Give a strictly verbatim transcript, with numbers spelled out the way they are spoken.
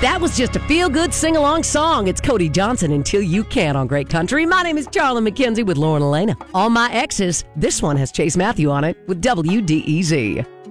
That was just a feel-good sing-along song. It's Cody Johnson, Until You Can on Great Country. My name is Charlie McKenzie with Lauren Elena. All My Exes. This one has Chase Matthew on it with W D E Z.